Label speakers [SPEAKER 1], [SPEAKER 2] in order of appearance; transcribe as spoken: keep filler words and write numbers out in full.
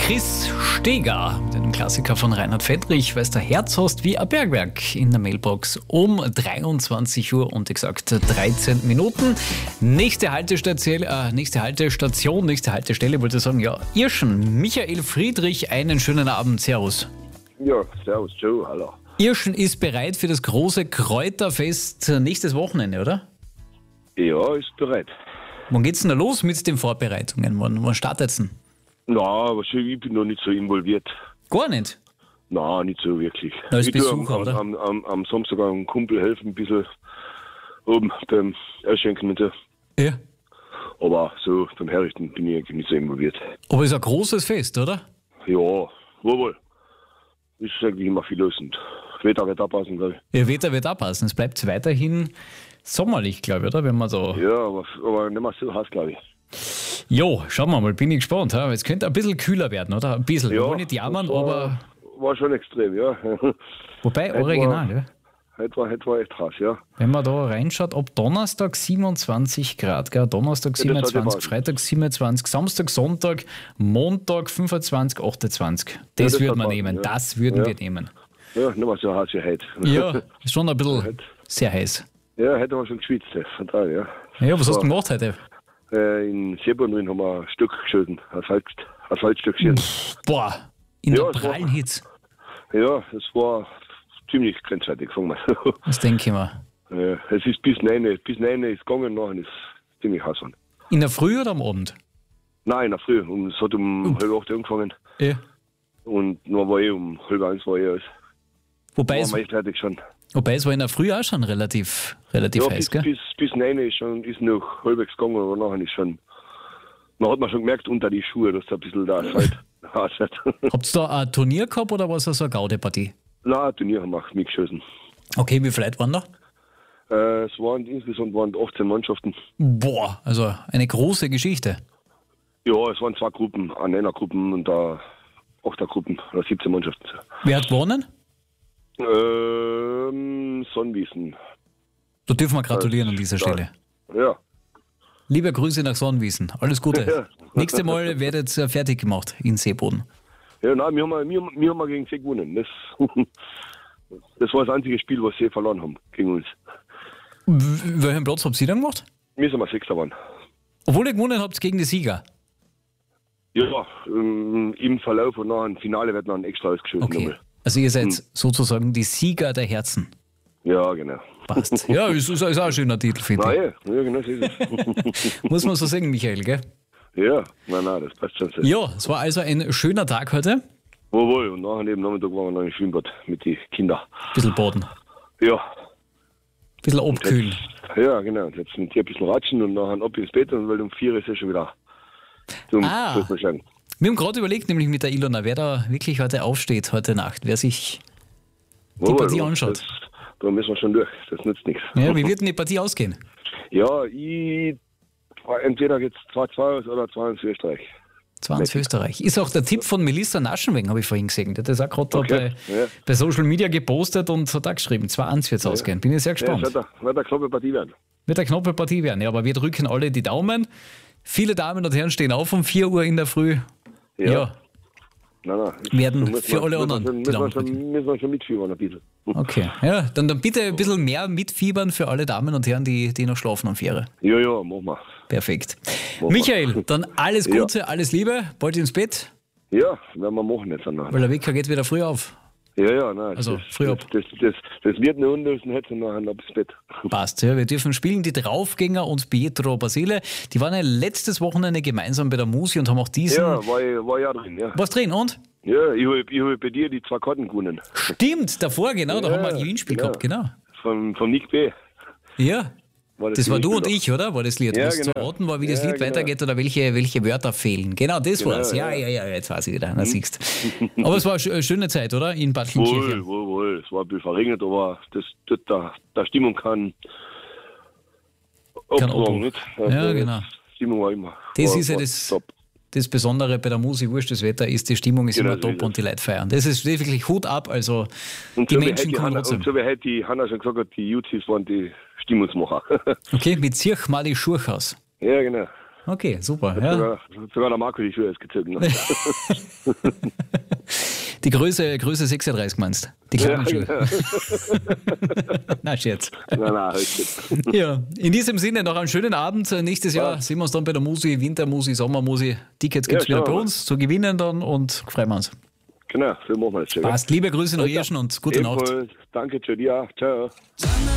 [SPEAKER 1] Chris Steger mit einem Klassiker von Reinhard Fendrich, weiß der Herz hast wie ein Bergwerk in der Mailbox um dreiundzwanzig Uhr und exakt dreizehn Minuten. Nächste Haltestation, äh, nächste Haltestation, nächste Haltestelle, wollte ich sagen, ja, Irschen. Michael Friedrich, einen schönen Abend, servus.
[SPEAKER 2] Ja, servus, Joe, hallo.
[SPEAKER 1] Irschen ist bereit für das große Kräuterfest nächstes Wochenende, oder?
[SPEAKER 2] Ja, ist bereit.
[SPEAKER 1] Wann geht's denn da los mit den Vorbereitungen? Wann, wann startet's denn?
[SPEAKER 2] Na, aber schon, ich bin noch nicht so involviert.
[SPEAKER 1] Gar nicht?
[SPEAKER 2] Nein, nicht so wirklich.
[SPEAKER 1] Da ist
[SPEAKER 2] ich tue
[SPEAKER 1] Besucher,
[SPEAKER 2] am,
[SPEAKER 1] oder?
[SPEAKER 2] Am, am, am Samstag einem Kumpel helfen, ein bisschen oben beim Ausschenken und so.
[SPEAKER 1] Ja.
[SPEAKER 2] Aber so beim Herrichten bin ich eigentlich nicht so involviert.
[SPEAKER 1] Aber es ist ein großes Fest, oder?
[SPEAKER 2] Ja, wohl, wohl. Ist eigentlich immer viel los und das Wetter wird abpassen, glaube ich.
[SPEAKER 1] Ja, Wetter wird abpassen. Es bleibt weiterhin sommerlich, glaube ich, oder? Wenn man so.
[SPEAKER 2] Ja, aber, aber nicht mehr so heiß, glaube ich.
[SPEAKER 1] Jo, schauen wir mal, bin ich gespannt. Ha? Es könnte ein bisschen kühler werden, oder? Ein bisschen.
[SPEAKER 2] Ja,
[SPEAKER 1] Wir wollen nicht jammern,
[SPEAKER 2] das war,
[SPEAKER 1] aber.
[SPEAKER 2] War schon extrem, ja.
[SPEAKER 1] Wobei,
[SPEAKER 2] Heute
[SPEAKER 1] original,
[SPEAKER 2] war-
[SPEAKER 1] ja.
[SPEAKER 2] Heute war, heute war echt heiß, ja.
[SPEAKER 1] Wenn man da reinschaut, ab Donnerstag siebenundzwanzig Grad, gell? Donnerstag
[SPEAKER 2] Ja, das hat
[SPEAKER 1] siebenundzwanzig,
[SPEAKER 2] ja
[SPEAKER 1] Freitag siebenundzwanzig, Samstag, Sonntag, Montag fünfundzwanzig, achtundzwanzig. Das,
[SPEAKER 2] das
[SPEAKER 1] würden
[SPEAKER 2] hat
[SPEAKER 1] wir
[SPEAKER 2] passen,
[SPEAKER 1] nehmen,
[SPEAKER 2] ja.
[SPEAKER 1] das würden
[SPEAKER 2] Ja.
[SPEAKER 1] wir nehmen.
[SPEAKER 2] Ja, nicht mehr so heiß wie heute.
[SPEAKER 1] Ja, ist schon ein bisschen
[SPEAKER 2] Heute-
[SPEAKER 1] sehr heiß.
[SPEAKER 2] Ja, heute haben wir schon geschwitzt, ja. Total, ja.
[SPEAKER 1] Ja, was hast
[SPEAKER 2] So.
[SPEAKER 1] du gemacht heute?
[SPEAKER 2] Äh, in Seeborn drin haben wir ein Stück geschossen, ein Salz, ein Salzstück geschossen.
[SPEAKER 1] Boah, in
[SPEAKER 2] Ja,
[SPEAKER 1] der
[SPEAKER 2] es war-
[SPEAKER 1] prallen Hitze.
[SPEAKER 2] Ja, es war ziemlich grenzwertig, sagen wir so.
[SPEAKER 1] Das denke ich mir.
[SPEAKER 2] Ja, es ist bis neun, bis neun ist gegangen, nachher ist es ziemlich heiß geworden.
[SPEAKER 1] In der Früh oder am Abend?
[SPEAKER 2] Nein, in der Früh, und es hat um halb acht angefangen
[SPEAKER 1] Ja.
[SPEAKER 2] und dann war eh um halb eins war eh alles.
[SPEAKER 1] Wobei
[SPEAKER 2] War
[SPEAKER 1] es,
[SPEAKER 2] wir echt fertig schon.
[SPEAKER 1] wobei es war in der Früh auch schon relativ, relativ
[SPEAKER 2] Ja,
[SPEAKER 1] heiß,
[SPEAKER 2] bis,
[SPEAKER 1] gell?
[SPEAKER 2] bis, bis neun ist schon, ist noch halbwegs gegangen, aber nachher ist schon, man hat man schon gemerkt unter die Schuhe, dass da ein bisschen da Asphalt heiß wird.
[SPEAKER 1] Habt ihr da ein Turnier gehabt oder war es so eine Gaudepartie?
[SPEAKER 2] Nein, Turnier haben wir mitgeschossen.
[SPEAKER 1] Okay, wie viele Leute waren da?
[SPEAKER 2] Äh, es waren insgesamt waren achtzehn Mannschaften.
[SPEAKER 1] Boah, also eine große Geschichte.
[SPEAKER 2] Ja, es waren zwei Gruppen, eine Nennergruppen und da Achtergruppen oder siebzehn Mannschaften.
[SPEAKER 1] Wer hat gewonnen?
[SPEAKER 2] Ähm, Sonnenwiesen.
[SPEAKER 1] Da dürfen wir gratulieren an dieser
[SPEAKER 2] Ja.
[SPEAKER 1] Stelle.
[SPEAKER 2] Ja.
[SPEAKER 1] Liebe Grüße nach Sonnenwiesen. Alles Gute.
[SPEAKER 2] Ja.
[SPEAKER 1] Nächste Mal werdet ihr fertig gemacht in Seeboden.
[SPEAKER 2] Ja, nein, wir haben, wir, wir haben gegen sie gewonnen. Das, das war das einzige Spiel, was sie verloren haben gegen uns.
[SPEAKER 1] W- Welchen Platz habt ihr dann gemacht?
[SPEAKER 2] Wir sind mal Sechster waren.
[SPEAKER 1] Obwohl ihr gewonnen habt gegen die Sieger.
[SPEAKER 2] Ja, ähm, im Verlauf und nach dem Finale wird noch ein extra ausgeschossen.
[SPEAKER 1] Okay.
[SPEAKER 2] nochmal.
[SPEAKER 1] Also ihr seid
[SPEAKER 2] Hm.
[SPEAKER 1] sozusagen die Sieger der Herzen.
[SPEAKER 2] Ja, genau.
[SPEAKER 1] Passt. Ja, ist, ist ist auch ein schöner Titel, finde
[SPEAKER 2] Nein,
[SPEAKER 1] ich.
[SPEAKER 2] ja, ja, genau so ist es.
[SPEAKER 1] Muss man so sagen, Michael, gell?
[SPEAKER 2] Ja, nein, nein, das passt schon so.
[SPEAKER 1] Ja, es war also ein schöner Tag heute.
[SPEAKER 2] Wohl, und nachher neben Nachmittag waren wir noch im Schwimmbad mit den Kindern.
[SPEAKER 1] Bisschen baden,
[SPEAKER 2] Ja,
[SPEAKER 1] bisschen abkühlen.
[SPEAKER 2] ja, genau. Und jetzt sind die ein bisschen ratschen und nachher ab ins Bett und weil um vier ist es schon wieder zum
[SPEAKER 1] Ah.
[SPEAKER 2] Fußball schauen.
[SPEAKER 1] Wir haben gerade überlegt, nämlich mit der Ilona, wer da wirklich heute aufsteht, heute Nacht, wer sich die
[SPEAKER 2] Wohl,
[SPEAKER 1] Partie
[SPEAKER 2] das-
[SPEAKER 1] anschaut.
[SPEAKER 2] Da müssen wir schon durch, das nützt nichts.
[SPEAKER 1] Ja, wie wird denn die Partie ausgehen?
[SPEAKER 2] Ja, ich entweder geht's zwei zwei aus oder zwei eins für Österreich.
[SPEAKER 1] zwei eins für Österreich. Ist auch der Tipp von Melissa Naschenweng, habe ich vorhin gesehen. Die hat das auch gerade
[SPEAKER 2] Okay,
[SPEAKER 1] da bei,
[SPEAKER 2] ja.
[SPEAKER 1] bei Social Media gepostet und hat auch geschrieben, zwei eins wird es ausgehen. Bin ich sehr
[SPEAKER 2] Ja,
[SPEAKER 1] gespannt.
[SPEAKER 2] wird, eine, wird eine knappe Partie werden.
[SPEAKER 1] Wird eine knappe Partie werden, ja, aber wir drücken alle die Daumen. Viele Damen und Herren stehen auf um vier Uhr in der Früh.
[SPEAKER 2] Ja.
[SPEAKER 1] Ja,
[SPEAKER 2] Nein, nein.
[SPEAKER 1] Werden
[SPEAKER 2] Da müssen
[SPEAKER 1] für
[SPEAKER 2] wir-
[SPEAKER 1] alle
[SPEAKER 2] müssen wir
[SPEAKER 1] anderen
[SPEAKER 2] schon-
[SPEAKER 1] die
[SPEAKER 2] Müssen wir
[SPEAKER 1] Daumen
[SPEAKER 2] schon, müssen wir schon mitfiebern ein bisschen.
[SPEAKER 1] okay. Ja, dann, dann bitte ein bisschen mehr mitfiebern für alle Damen und Herren, die, die noch schlafen um vier Uhr.
[SPEAKER 2] Ja, ja, machen wir.
[SPEAKER 1] Perfekt.
[SPEAKER 2] wir.
[SPEAKER 1] Michael, dann alles
[SPEAKER 2] Ja.
[SPEAKER 1] Gute, alles Liebe, bald ins Bett,
[SPEAKER 2] Ja, werden wir machen jetzt. Dann.
[SPEAKER 1] weil der Wecker geht wieder früh auf.
[SPEAKER 2] Ja, ja, nein.
[SPEAKER 1] Also,
[SPEAKER 2] das,
[SPEAKER 1] früh ab.
[SPEAKER 2] Das, das, das, das wird noch unlösen jetzt und nachher ab ins Bett.
[SPEAKER 1] Passt, ja. Wir dürfen spielen, die Draufgänger und Pietro Basile. Die waren ja letztes Wochenende gemeinsam bei der Musi und haben auch diesen.
[SPEAKER 2] Ja, war ich, war ich auch drin, ja.
[SPEAKER 1] Was drin? Und?
[SPEAKER 2] Ja, ich habe ich hab bei dir die zwei Karten gewonnen.
[SPEAKER 1] Stimmt, davor, genau, da
[SPEAKER 2] Ja,
[SPEAKER 1] haben wir ein Gewinnspiel
[SPEAKER 2] ja.
[SPEAKER 1] gehabt, genau.
[SPEAKER 2] Vom, vom Nick B.
[SPEAKER 1] Ja.
[SPEAKER 2] War
[SPEAKER 1] Das war du und
[SPEAKER 2] Gewinnspiel
[SPEAKER 1] ich, oder? War das Lied?
[SPEAKER 2] Ja,
[SPEAKER 1] Was zu
[SPEAKER 2] genau.
[SPEAKER 1] raten war, wie das
[SPEAKER 2] Ja,
[SPEAKER 1] Lied
[SPEAKER 2] genau.
[SPEAKER 1] weitergeht oder welche, welche Wörter fehlen. Genau, das
[SPEAKER 2] Genau,
[SPEAKER 1] war's. Ja, ja,
[SPEAKER 2] ja.
[SPEAKER 1] ja, jetzt weiß ich wieder. Na, siehst. Aber es war eine sch- eine schöne Zeit, oder? In Bad
[SPEAKER 2] Wohl,
[SPEAKER 1] Kirchkirchen.
[SPEAKER 2] wohl, wohl. Es war ein bisschen verregnet, aber das tut der, der Stimmung kann
[SPEAKER 1] Kann
[SPEAKER 2] abtragen,
[SPEAKER 1] Abbruch.
[SPEAKER 2] nicht?
[SPEAKER 1] Ja, genau.
[SPEAKER 2] Die Stimmung war immer.
[SPEAKER 1] Das
[SPEAKER 2] war,
[SPEAKER 1] ist ja
[SPEAKER 2] war
[SPEAKER 1] das-
[SPEAKER 2] Top.
[SPEAKER 1] Das Besondere bei der Musik, wurscht das Wetter ist, die Stimmung ist
[SPEAKER 2] Genau,
[SPEAKER 1] immer
[SPEAKER 2] so
[SPEAKER 1] top
[SPEAKER 2] ist
[SPEAKER 1] und
[SPEAKER 2] es.
[SPEAKER 1] die Leute feiern. Das ist wirklich Hut ab, also
[SPEAKER 2] Und
[SPEAKER 1] die
[SPEAKER 2] so wie
[SPEAKER 1] Menschen
[SPEAKER 2] heute
[SPEAKER 1] kommen
[SPEAKER 2] Hanna,
[SPEAKER 1] trotzdem.
[SPEAKER 2] und so wie heute die Hanna schon gesagt hat, die Jutzis waren die Stimmungsmacher.
[SPEAKER 1] Okay, mit Zirch mal die Schuhe aus.
[SPEAKER 2] Ja, genau.
[SPEAKER 1] Okay, super.
[SPEAKER 2] Hat
[SPEAKER 1] Ja.
[SPEAKER 2] Sogar, sogar der Marco die Schuhe ausgezogen. Ne?
[SPEAKER 1] Die Größe, Größe sechsunddreißig meinst du? Die kleinen Schuhe.
[SPEAKER 2] Ja.
[SPEAKER 1] Na, Scherz.
[SPEAKER 2] Nein, nein, halt nicht.
[SPEAKER 1] Ja, in diesem Sinne noch einen schönen Abend. Nächstes Jahr
[SPEAKER 2] Ja.
[SPEAKER 1] sehen wir uns dann bei der Musi, Wintermusi, Sommermusi. Tickets gibt es
[SPEAKER 2] Ja,
[SPEAKER 1] wieder bei
[SPEAKER 2] schauen wir
[SPEAKER 1] uns zu gewinnen dann und freuen wir uns.
[SPEAKER 2] Genau, so machen wir das schon.
[SPEAKER 1] Passt. Liebe Grüße nach Irschen und gute Nacht.
[SPEAKER 2] Ebenfalls. Danke, tschö, dir. Ciao.